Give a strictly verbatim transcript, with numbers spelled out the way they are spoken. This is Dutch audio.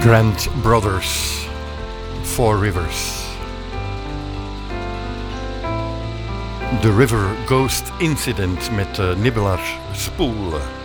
Grand Brothers, Four Rivers. The River Ghost Incident met uh, Nibbelaar Spoel.